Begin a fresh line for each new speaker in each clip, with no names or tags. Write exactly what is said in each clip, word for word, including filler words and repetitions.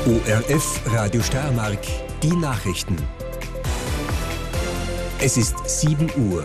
O R F Radio Steiermark, die Nachrichten. Es ist sieben Uhr.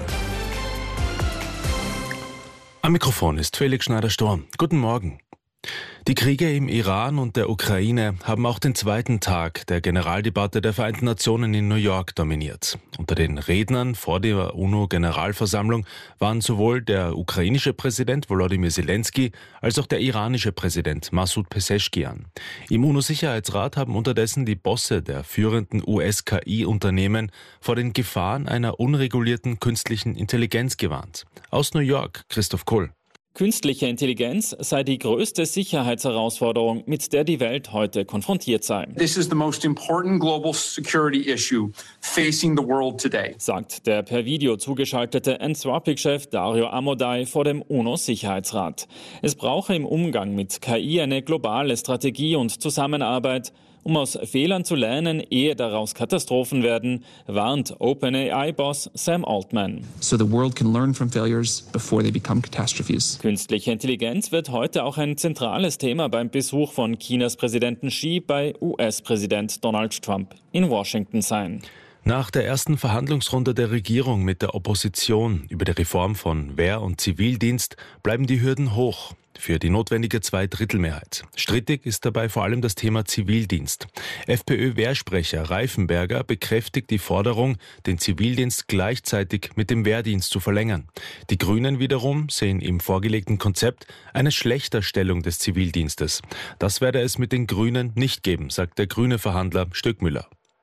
Am Mikrofon ist Felix Schneider-Storm. Guten Morgen. Die Kriege im Iran und der Ukraine haben auch den zweiten Tag der Generaldebatte der Vereinten Nationen in New York dominiert. Unter den Rednern vor der UNO-Generalversammlung waren sowohl der ukrainische Präsident Volodymyr Zelensky als auch der iranische Präsident Masoud Pezeshkian. Im UNO-Sicherheitsrat haben unterdessen die Bosse der führenden U S-K I-Unternehmen vor den Gefahren einer unregulierten künstlichen Intelligenz gewarnt. Aus New York, Christoph Kohl.
Künstliche Intelligenz sei die größte Sicherheitsherausforderung, mit der die Welt heute konfrontiert sei.
This is the most important global security issue facing the world today,
sagt der per Video zugeschaltete Anthropic-Chef Dario Amodei vor dem UNO-Sicherheitsrat. Es brauche im Umgang mit K I eine globale Strategie und Zusammenarbeit, um aus Fehlern zu lernen, ehe daraus Katastrophen werden, warnt OpenAI-Boss Sam Altman.
So the world can learn from failures before they become catastrophes.
Künstliche Intelligenz wird heute auch ein zentrales Thema beim Besuch von Chinas Präsidenten Xi bei U S-Präsident Donald Trump in Washington sein.
Nach der ersten Verhandlungsrunde der Regierung mit der Opposition über die Reform von Wehr- und Zivildienst bleiben die Hürden hoch für die notwendige Zweidrittelmehrheit. Strittig ist dabei vor allem das Thema Zivildienst. FPÖ-Wehrsprecher Reifenberger bekräftigt die Forderung, den Zivildienst gleichzeitig mit dem Wehrdienst zu verlängern. Die Grünen wiederum sehen im vorgelegten Konzept eine Schlechterstellung des Zivildienstes. Das werde es mit den Grünen nicht geben, sagt der grüne Verhandler Stöckmüller.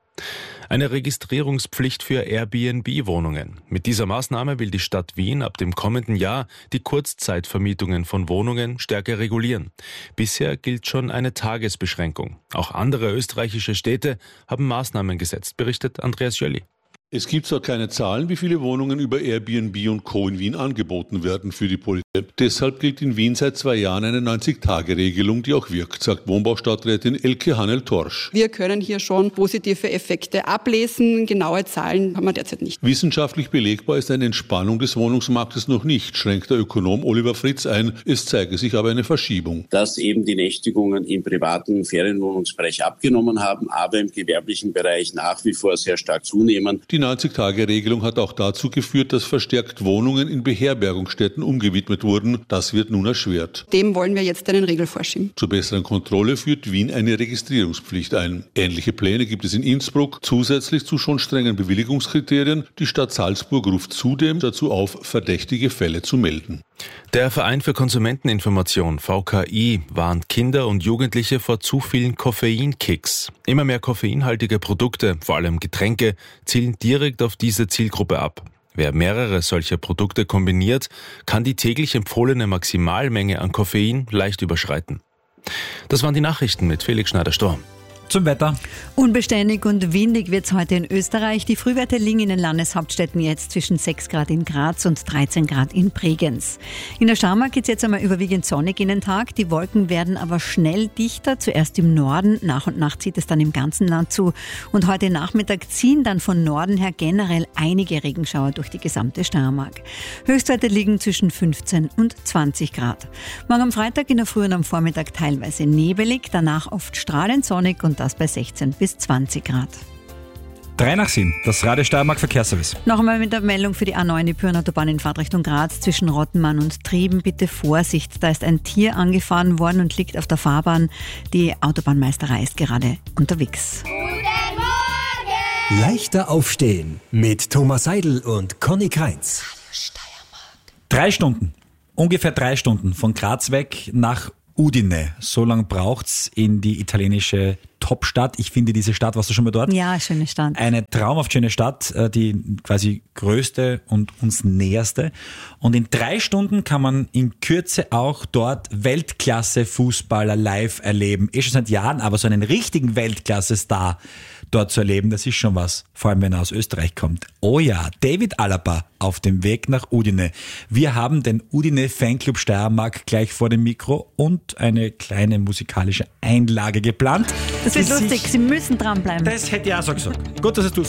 Eine Registrierungspflicht für Airbnb-Wohnungen. Mit dieser Maßnahme will die Stadt Wien ab dem kommenden Jahr die Kurzzeitvermietungen von Wohnungen stärker regulieren. Bisher gilt schon eine Tagesbeschränkung. Auch andere österreichische Städte haben Maßnahmen gesetzt, berichtet Andreas Jölli.
Es gibt zwar keine Zahlen, wie viele Wohnungen über Airbnb und Co. in Wien angeboten werden für die Polizei. Deshalb gilt in Wien seit zwei Jahren eine neunzig-Tage-Regelung, die auch wirkt, sagt Wohnbaustadträtin Elke Hannel-Torsch.
Wir können hier schon positive Effekte ablesen. Genaue Zahlen haben wir derzeit nicht.
Wissenschaftlich belegbar ist eine Entspannung des Wohnungsmarktes noch nicht, schränkt der Ökonom Oliver Fritz ein. Es zeige sich aber eine Verschiebung.
Dass eben die Nächtigungen im privaten Ferienwohnungsbereich abgenommen haben, aber im gewerblichen Bereich nach wie vor sehr stark zunehmen.
Die neunzig-Tage-Regelung hat auch dazu geführt, dass verstärkt Wohnungen in Beherbergungsstätten umgewidmet wurden. Das wird nun erschwert.
Dem wollen wir jetzt einen Riegel vorschieben.
Zur besseren Kontrolle führt Wien eine Registrierungspflicht ein. Ähnliche Pläne gibt es in Innsbruck, zusätzlich zu schon strengen Bewilligungskriterien. Die Stadt Salzburg ruft zudem dazu auf, verdächtige Fälle zu melden.
Der Verein für Konsumenteninformation V K I warnt Kinder und Jugendliche vor zu vielen Koffeinkicks. Immer mehr koffeinhaltige Produkte, vor allem Getränke, zielen direkt auf diese Zielgruppe ab. Wer mehrere solcher Produkte kombiniert, kann die täglich empfohlene Maximalmenge an Koffein leicht überschreiten. Das waren die Nachrichten mit Felix Schneider-Storm.
Zum Wetter.
Unbeständig und windig wird es heute in Österreich. Die Frühwerte liegen in den Landeshauptstädten jetzt zwischen sechs Grad in Graz und dreizehn Grad in Bregenz. In der Steiermark geht es jetzt einmal überwiegend sonnig in den Tag. Die Wolken werden aber schnell dichter. Zuerst im Norden, nach und nach zieht es dann im ganzen Land zu. Und heute Nachmittag ziehen dann von Norden her generell einige Regenschauer durch die gesamte Steiermark. Höchstwerte liegen zwischen fünfzehn und zwanzig Grad. Morgen am Freitag in der Früh und am Vormittag teilweise nebelig, danach oft strahlend sonnig und das bei sechzehn bis zwanzig Grad.
drei nach sieben, das Radio Steiermark Verkehrsservice.
Noch einmal mit der Meldung für die A neun, die Pyreneeautobahn in Fahrtrichtung Graz zwischen Rottenmann und Trieben. Bitte Vorsicht, da ist ein Tier angefahren worden und liegt auf der Fahrbahn. Die Autobahnmeisterei ist gerade unterwegs.
Guten Morgen! Leichter aufstehen mit Thomas Seidel und Conny Kreinz.
Drei Stunden, ungefähr drei Stunden von Graz weg nach Udine. So lange braucht's in die italienische Topstadt. Ich finde diese Stadt, warst du schon mal dort?
Ja, schöne Stadt.
Eine traumhaft schöne Stadt, die quasi größte und uns näherste. Und in drei Stunden kann man in Kürze auch dort Weltklasse-Fußballer live erleben. Eh schon seit Jahren, aber so einen richtigen Weltklasse-Star dort zu erleben, das ist schon was. Vor allem, wenn er aus Österreich kommt. Oh ja, David Alaba auf dem Weg nach Udine. Wir haben den Udine Fanclub Steiermark gleich vor dem Mikro und eine kleine musikalische Einlage geplant.
Das wird lustig, Sie müssen dranbleiben.
Das hätte ich auch so gesagt. Gut, dass es du